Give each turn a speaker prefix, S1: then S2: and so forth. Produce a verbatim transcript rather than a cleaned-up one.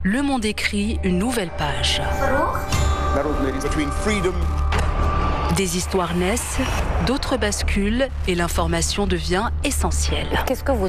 S1: Le Monde écrit une nouvelle page. Des histoires naissent, d'autres basculent et l'information devient essentielle.
S2: Qu'est-ce que vous